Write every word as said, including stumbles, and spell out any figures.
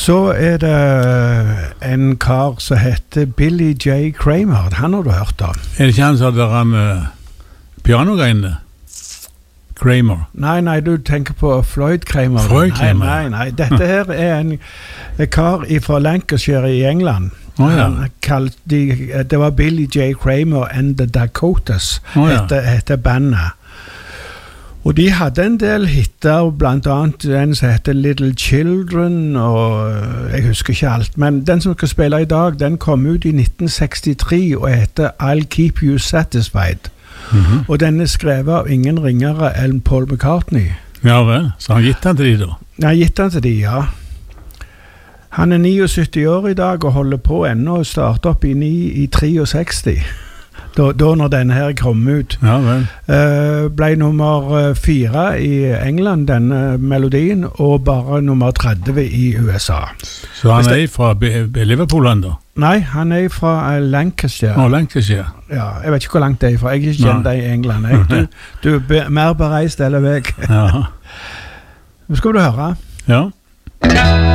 Så er det en kar som heter Billy J. Kramer. Han har du hørt om. Er det ikke han som hadde med pianogreiene? Kramer. Nei, nei, du tenker på Floyd Kramer. Floyd Kramer. Nei, nei, nei. Dette her er en, en kar fra Lancashire i England. Oh, ja. Han kalt de, det var Billy J. Kramer and the Dakotas, oh, ja. etter, etter bandet. Og de hadde en del hitter, blant annet en som heter Little Children, og jeg husker ikke alt, men den som skal spille i dag, den kom ut i nitten sekstitre og heter I'll Keep You Satisfied. Mm-hmm. Og den er skrevet av ingen ringere enn Paul McCartney. Ja vel, så han gitt den til de da? Ja, gitt den til de, ja. Han er syttioni år i dag og holder på ennå å starte opp i, i sekstitre. Da, da når denne her kom ut. Ja vel. Uh, ble nummer fire i England, denne melodien, og bare nummer tretti i U S A. Så han er fra Liverpool da? Nei, han er fra Lancashire. Å, Lancashire. Ja, jeg vet ikke hvor langt det er fra. Jeg er ikke kjent deg i England. Jeg. Du, du er be, mer bereist eller vekk. Ja. Nå skal du høre. Ja.